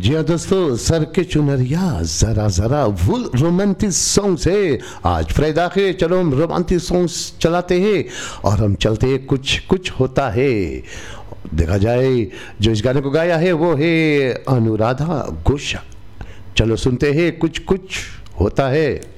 जी हाँ दोस्तों, सर के चुनरिया जरा जरा वो रोमांटिक सॉन्ग्स है। आज फ्राइडे है, चलो हम रोमांटिक सॉन्ग्स चलाते हैं और हम चलते हैं कुछ कुछ होता है। देखा जाए जो इस गाने को गाया है वो है अनुराधा घोष। चलो सुनते हैं कुछ कुछ होता है।